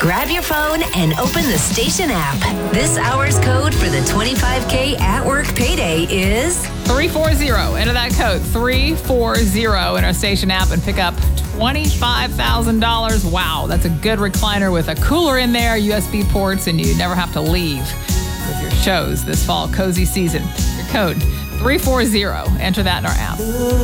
Grab your phone and open the station app. This hour's code for the 25K at work payday is 340. Enter that code 340 in our station app and pick up $25,000. Wow, that's a good recliner with a cooler in there, USB ports, and you never have to leave with your shows this fall cozy season. Your code 340. Enter that in our app.